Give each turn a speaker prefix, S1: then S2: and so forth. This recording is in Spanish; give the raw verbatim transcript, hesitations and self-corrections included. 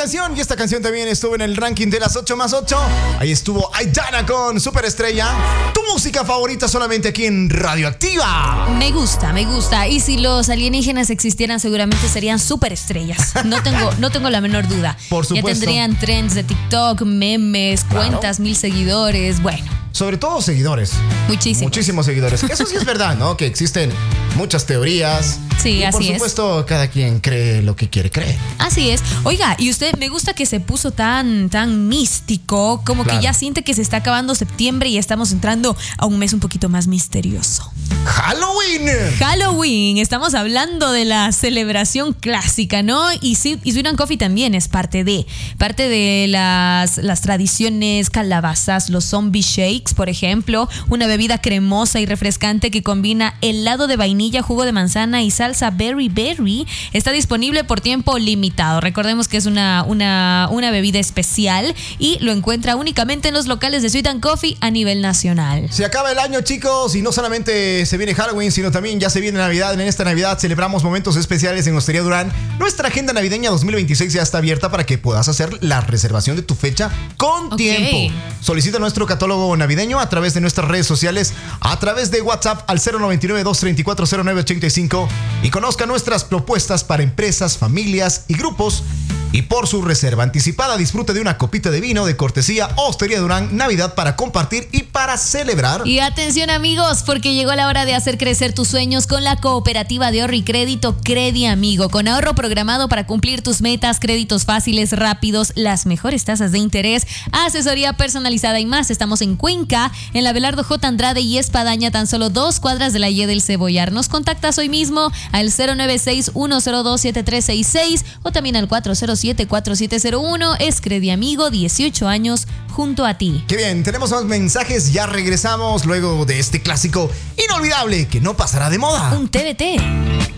S1: canción y esta canción también estuvo en el ranking de las ocho más ocho. Ahí estuvo Aitana con Superestrella. Tu música favorita solamente aquí en Radioactiva.
S2: Me gusta, me gusta. Y si los alienígenas existieran, seguramente serían superestrellas. No tengo, no tengo la menor duda.
S1: Por supuesto.
S2: Ya tendrían trends de TikTok, memes,
S1: Claro.
S2: cuentas, mil seguidores. Bueno,
S1: Sobre todo seguidores.
S2: muchísimo.
S1: Muchísimos seguidores. Eso sí es verdad, ¿no? Que existen muchas teorías.
S2: Sí,
S1: y
S2: así
S1: por
S2: es.
S1: supuesto, cada quien cree lo que quiere creer.
S2: Así es. Oiga, y usted me gusta que se puso tan, tan místico, como
S1: Claro.
S2: que ya siente que se está acabando septiembre y estamos entrando a un mes un poquito más misterioso.
S1: ¡Halloween!
S2: Halloween, estamos hablando de la celebración clásica, ¿no? Y sí, y Sweet and Coffee también es parte de, parte de las, las tradiciones, calabazas, los zombie shakes, por ejemplo, una bebida cremosa y refrescante que combina helado de vainilla, jugo de manzana y salsa berry berry, está disponible por tiempo limitado. Recordemos que es una, una, una bebida especial y lo encuentra únicamente en los locales de Sweet and Coffee a nivel nacional.
S1: Se acaba el año, chicos, y no solamente se viene Halloween, sino también ya se viene Navidad. En esta Navidad celebramos momentos especiales en Hostería Durán. Nuestra agenda navideña dos mil veintiséis ya está abierta para que puedas hacer la reservación de tu fecha con
S2: Ok.
S1: tiempo. Solicita nuestro catálogo navideño a través de nuestras redes sociales, a través de WhatsApp al cero noventa y nueve, dos treinta y cuatro, cero nueve ochenta y cinco y conozca nuestras propuestas para empresas, familias y grupos. Y por su reserva anticipada, disfrute de una copita de vino de cortesía Hostería Durán Navidad para compartir y para celebrar.
S2: Y atención amigos, porque llegó la hora de hacer crecer tus sueños con la cooperativa de ahorro y crédito Credi Amigo, con ahorro programado para cumplir tus metas, créditos fáciles, rápidos, las mejores tasas de interés, asesoría personalizada y más. Estamos en Cuenca, en la Abelardo J. Andrade y Espadaña, tan solo dos cuadras de la Y del Cebollar. Nos contactas hoy mismo al cero nueve seis, uno cero dos, siete tres seis seis o también al cuatro cero siete, cuatro siete cero uno. Es Credi Amigo, dieciocho años junto a ti.
S1: Qué bien, tenemos más mensajes, ya regresamos luego de este clásico inolvidable que no pasará de moda.
S2: Un T V T.